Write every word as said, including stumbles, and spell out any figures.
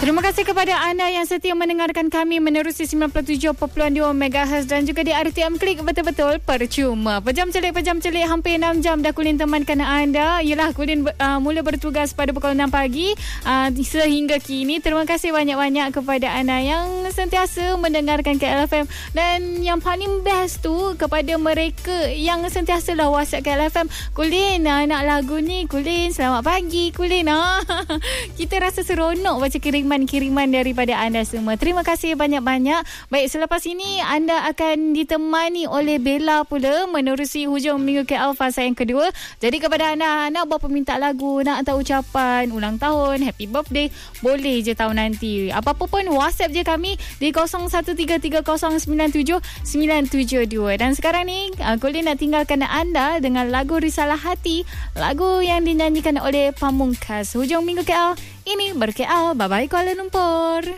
Terima kasih kepada anda yang setia mendengarkan kami menerusi sembilan puluh tujuh perpuluhan dua megahertz dan juga di R T M Klik betul-betul percuma. Pejam celik, pejam celik hampir enam jam dah Kulin temankan anda. Yelah, Kulin uh, mula bertugas pada pukul enam pagi uh, sehingga kini. Terima kasih banyak-banyak kepada anda yang sentiasa mendengarkan K L F M. Dan yang paling best tu kepada mereka yang sentiasa lah WhatsApp K L F M. Kulin, uh, nak lagu ni. Kulin, selamat pagi. Kulin, ah. Kita rasa seronok baca kiriman-kiriman daripada anda semua. Terima kasih banyak-banyak. Baik, selepas ini anda akan ditemani oleh Bella pula menerusi hujung minggu K L fasa yang kedua. Jadi kepada anda, nak buat peminta lagu, nak hantar ucapan ulang tahun, happy birthday, boleh je tahun nanti. Apa-apa pun WhatsApp je kami di kosong satu tiga tiga kosong sembilan tujuh sembilan tujuh dua. Dan sekarang ni Kulin nak tinggalkan anda dengan lagu Risalah Hati, lagu yang dinyanyikan oleh Pamungkas. Hujung minggu K L ini ber-K L. Bye-bye Kuala Lumpur.